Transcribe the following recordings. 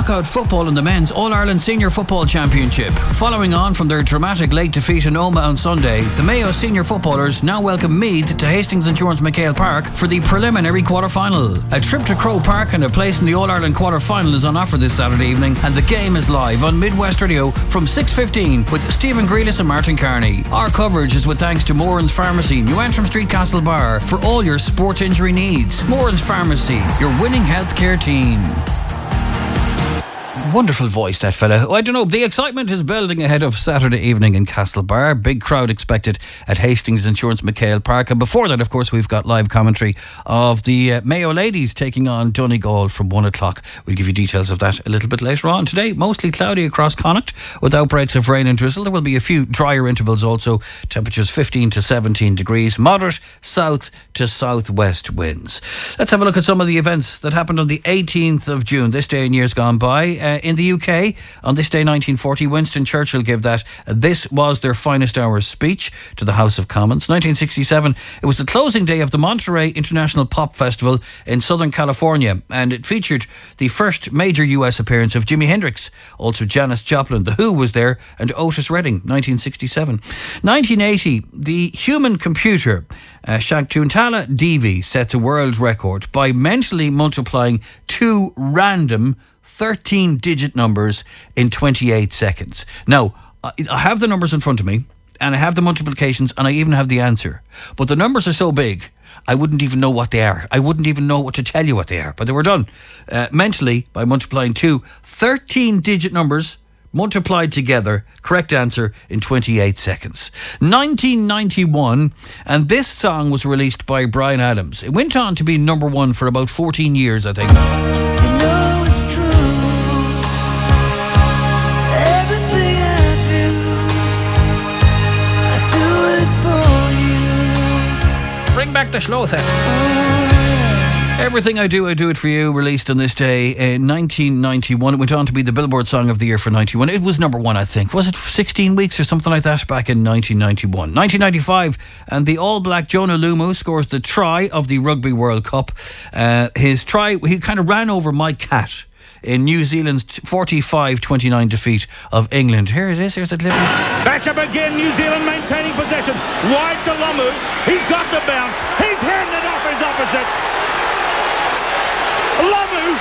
knockout football in the men's All-Ireland Senior Football Championship. Following on from their dramatic late defeat in Omagh on Sunday, the Mayo senior footballers now welcome Meath to Hastings Insurance McHale Park for the preliminary quarter-final. A trip to Croke Park and a place in the All-Ireland quarter-final is on offer this Saturday evening, and the game is live on Midwest Radio from 6:15 with Stephen Grealis and Martin Carney. Our coverage is with thanks to Moran's Pharmacy, New Antrim Street, Castlebar, for all your sports injury needs. Moran's Pharmacy, your winning healthcare team. Wonderful voice, that fella. I don't know, the excitement is building ahead of Saturday evening in Castlebar. Big crowd expected at Hastings Insurance McHale Park. And before that, of course, we've got live commentary of the Mayo ladies taking on Donegal from 1 o'clock. We'll give you details of that a little bit later on. Today, mostly cloudy across Connacht with outbreaks of rain and drizzle. There will be a few drier intervals also. Temperatures 15 to 17 degrees. Moderate south to southwest winds. Let's have a look at some of the events that happened on the 18th of June, this day in years gone by. In the UK, on this day 1940, Winston Churchill gave that "This was their finest hour's" speech to the House of Commons. 1967, it was the closing day of the Monterey International Pop Festival in Southern California, and it featured the first major US appearance of Jimi Hendrix. Also Janis Joplin, The Who was there, and Otis Redding. 1967. 1980, the human computer Shakuntala Devi sets a world record by mentally multiplying two random 13-digit numbers in 28 seconds. Now, I have the numbers in front of me, and I have the multiplications, and I even have the answer. But the numbers are so big, I wouldn't even know what they are. I wouldn't even know what to tell you what they are. But they were done mentally by multiplying two 13-digit numbers multiplied together. Correct answer in 28 seconds. 1991, and this song was released by Bryan Adams. It went on to be number one for about 14 years, I think. You know it's true. Everything I do it for you. Bring back the slow set. Everything I Do It For You, released on this day in 1991. It went on to be the Billboard Song of the Year for 91. It was number one, I think. Was it 16 weeks or something like that back in 1991? 1995, and the All-Black Jonah Lumu scores the try of the Rugby World Cup. His try, he kind of ran over Mike Catt in New Zealand's 45-29 defeat of England. Here it is, here's the clip. Bash up again, New Zealand maintaining possession. Wide to Lumu. He's got the bounce. He's handing it off his opposite. Lumu!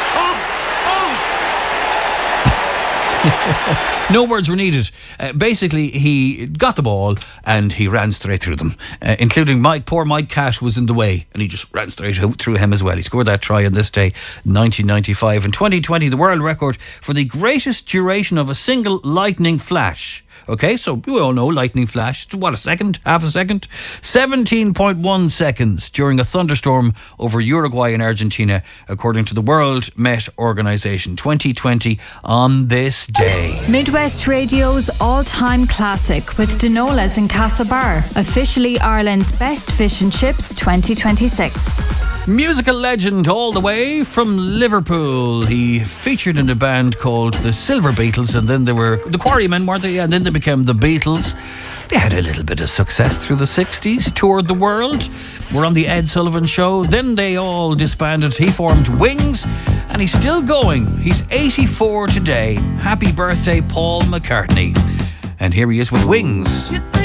No words were needed. Basically, he got the ball and he ran straight through them, including poor Mike Catt was in the way, and he just ran straight through him as well. He scored that try on this day, 1995. In 2020, the world record for the greatest duration of a single lightning flash. Okay, so you all know lightning flash. What, a second? Half a second? 17.1 seconds during a thunderstorm over Uruguay and Argentina, according to the World Met Organization. 2020 on this day. Midwest Radio's all-time classic with Dinolas in Castlebar. Officially Ireland's best fish and chips 2026. Musical legend all the way from Liverpool. He featured in a band called the Silver Beatles, and then they were the Quarrymen, weren't they? And then they became the Beatles. They had a little bit of success through the 60s, toured the world, were on the Ed Sullivan Show. Then they all disbanded. He formed Wings, and he's still going. He's 84 today. Happy birthday, Paul McCartney. And here he is with Wings.